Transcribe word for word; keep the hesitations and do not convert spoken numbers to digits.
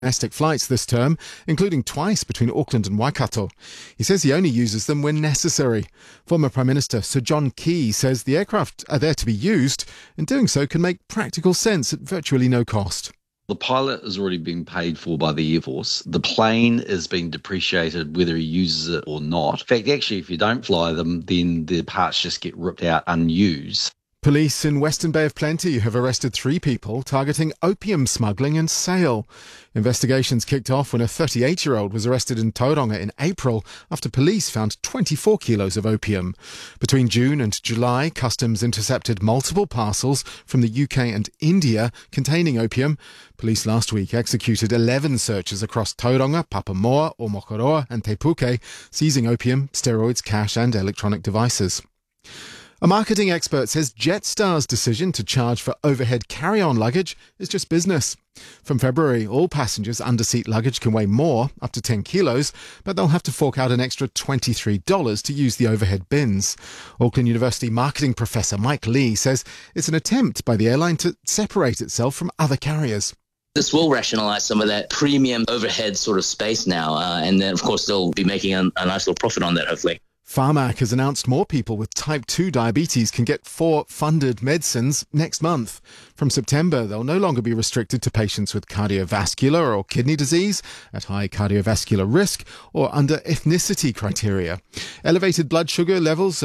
domestic flights this term, including twice between Auckland and Waikato. He says he only uses them when necessary. Former Prime Minister Sir John Key says the aircraft are there to be used, and doing so can make practical sense at virtually no cost. The pilot is already being paid for by the Air Force. The plane is being depreciated whether he uses it or not. In fact, actually, if you don't fly them, then the parts just get ripped out unused. Police in Western Bay of Plenty have arrested three people targeting opium smuggling and sale. Investigations kicked off when a thirty-eight-year-old was arrested in Tauranga in April after police found twenty-four kilos of opium. Between June and July, Customs intercepted multiple parcels from the U K and India containing opium. Police last week executed eleven searches across Tauranga, Papamoa, Omokoroa and Te Puke, seizing opium, steroids, cash and electronic devices. A marketing expert says Jetstar's decision to charge for overhead carry-on luggage is just business. From February, all passengers under-seat luggage can weigh more, up to ten kilos, but they'll have to fork out an extra twenty-three dollars to use the overhead bins. Auckland University marketing professor Mike Lee says it's an attempt by the airline to separate itself from other carriers. This will rationalise some of that premium overhead sort of space now, uh, and then, of course, they'll be making a, a nice little profit on that, hopefully. Pharmac has announced more people with type two diabetes can get four funded medicines next month. From September, they'll no longer be restricted to patients with cardiovascular or kidney disease, at high cardiovascular risk, or under ethnicity criteria. Elevated blood sugar levels